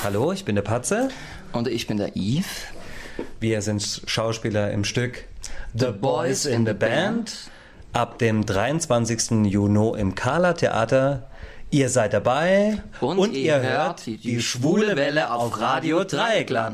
Hallo, ich bin der Patze. Und ich bin der Yves. Wir sind Schauspieler im Stück The Boys in the Band ab dem 23. Juni im Kala Theater. Ihr seid dabei und ihr hört die schwule Welle auf Radio Dreieckland.